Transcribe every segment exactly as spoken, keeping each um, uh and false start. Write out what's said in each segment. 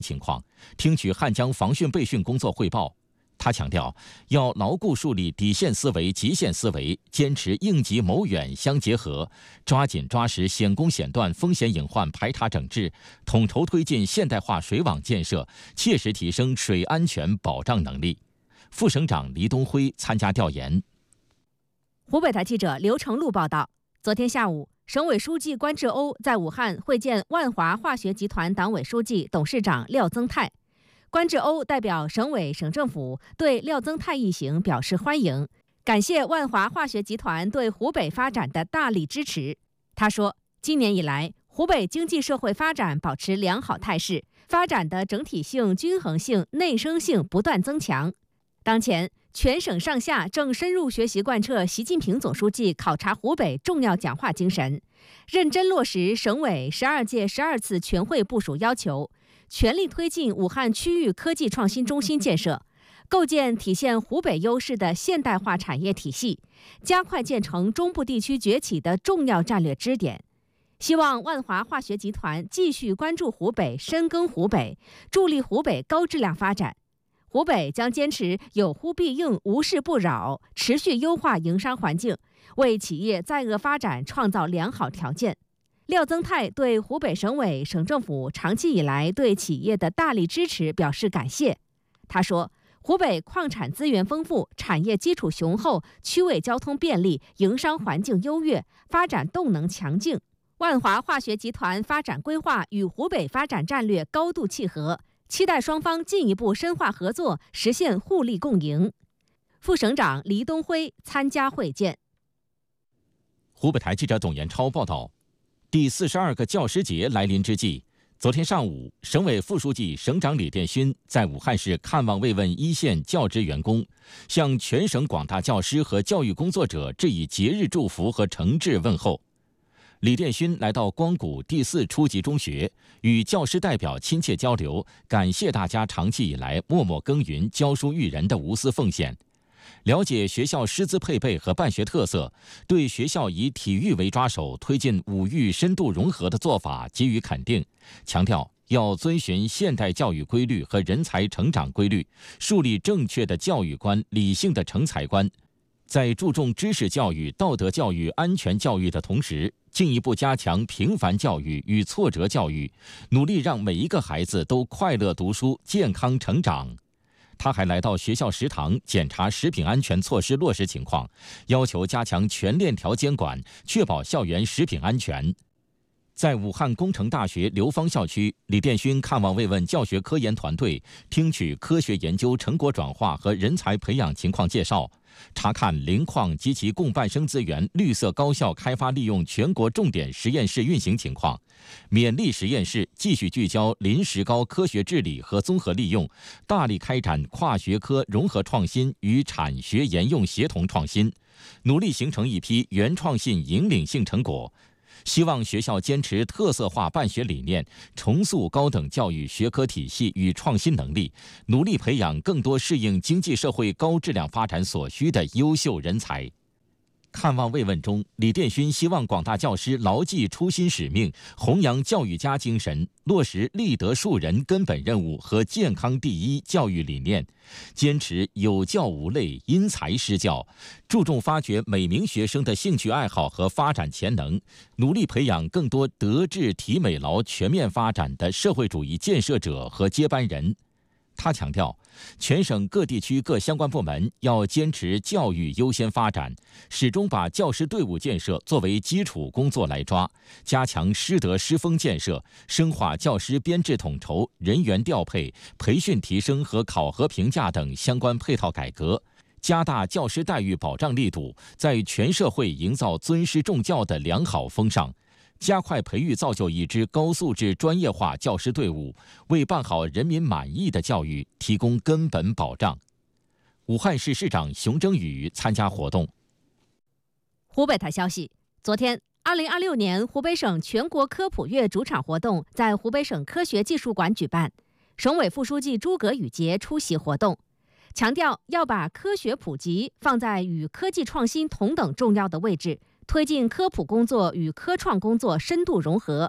情况，听取汉江防汛备训工作汇报。他强调，要牢固树立底线思维、极限思维，坚持应急谋远相结合，抓紧抓实险工险段、风险隐患排查整治，统筹推进现代化水网建设，切实提升水安全保障能力。副省长黎东辉参加调研。 湖北台记者刘成禄报道，昨天下午，省委书记关志欧在武汉会见万华化学集团党委书记、董事长廖增泰。关志欧代表省委省政府对廖增泰一行表示欢迎，感谢万华化学集团对湖北发展的大力支持。他说，今年以来，湖北经济社会发展保持良好态势，发展的整体性、均衡性、内生性不断增强。当前，全省上下正深入学习贯彻习近平总书记考察湖北重要讲话精神，认真落实省委十二届十二次全会部署要求，全力推进武汉区域科技创新中心建设，构建体现湖北优势的现代化产业体系，加快建成中部地区崛起的重要战略支点。希望万华化学集团继续关注湖北、深耕湖北，助力湖北高质量发展。湖北将坚持有呼必应、无事不扰，持续优化营商环境，为企业在鄂发展创造良好条件。廖增泰对湖北省委省政府长期以来对企业的大力支持表示感谢。他说，湖北矿产资源丰富，产业基础雄厚，区位交通便利，营商环境优越，发展动能强劲。万华化学集团发展规划与湖北发展战略高度契合，期待双方进一步深化合作，实现互利共赢。副省长黎东辉参加会见。 湖北台记者董延超报道，第四十二个教师节来临之际，昨天上午，省委副书记、省长李殿勋在武汉市看望慰问一线教职员工，向全省广大教师和教育工作者致以节日祝福和诚挚问候。李殿勋来到光谷第四初级中学，与教师代表亲切交流，感谢大家长期以来默默耕耘、教书育人的无私奉献，了解学校师资配备和办学特色，对学校以体育为抓手推进武育深度融合的做法给予肯定，强调要遵循现代教育规律和人才成长规律，树立正确的教育观、理性的成才观，在注重知识教育、道德教育、安全教育的同时，进一步加强平凡教育与挫折教育，努力让每一个孩子都快乐读书、健康成长。他还来到学校食堂检查食品安全措施落实情况，要求加强全链条监管，确保校园食品安全。在武汉工程大学流芳校区，李殿勋看望慰问教学科研团队，听取科学研究成果转化和人才培养情况介绍，查看磷矿及其共伴生资源绿色高效开发利用全国重点实验室运行情况，勉励实验室继续聚焦磷石膏科学治理和综合利用，大力开展跨学科融合创新与产学研用协同创新，努力形成一批原创性引领性成果。希望学校坚持特色化办学理念，重塑高等教育学科体系与创新能力，努力培养更多适应经济社会高质量发展所需的优秀人才。看望慰问中，李殿勋希望广大教师牢记初心使命，弘扬教育家精神，落实立德树人根本任务和健康第一教育理念，坚持有教无类、因材施教，注重发掘每名学生的兴趣爱好和发展潜能，努力培养更多德智体美劳全面发展的社会主义建设者和接班人。他强调，全省各地区各相关部门要坚持教育优先发展，始终把教师队伍建设作为基础工作来抓，加强师德师风建设，深化教师编制统筹、人员调配、培训提升和考核评价等相关配套改革，加大教师待遇保障力度，在全社会营造尊师重教的良好风尚。加快培育造就一支高素质专业化教师队伍，为办好人民满意的教育提供根本保障。武汉市市长熊征宇参加活动。 湖北台消息，昨天，二零二六年湖北省全国科普月主场活动在湖北省科学技术馆举办，省委副书记诸葛宇杰出席活动，强调要把科学普及放在与科技创新同等重要的位置，推进科普工作与科创工作深度融合，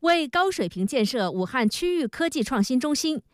为高水平建设武汉区域科技创新中心，